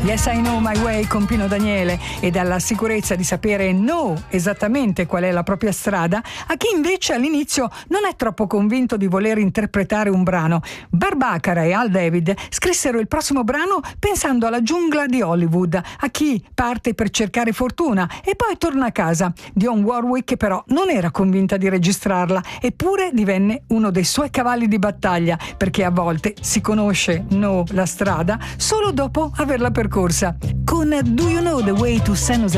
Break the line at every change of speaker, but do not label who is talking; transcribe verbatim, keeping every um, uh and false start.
Yes I Know My Way con Pino Daniele, e dalla sicurezza di sapere no esattamente qual è la propria strada a chi invece all'inizio non è troppo convinto di voler interpretare un brano. Barbaccara e Al David scrissero il prossimo brano pensando alla giungla di Hollywood, a chi parte per cercare fortuna e poi torna a casa. Dionne Warwick però non era convinta di registrarla, eppure divenne uno dei suoi cavalli di battaglia, perché a volte si conosce no la strada solo dopo averla percorsa. Con Do You Know the Way to San Jose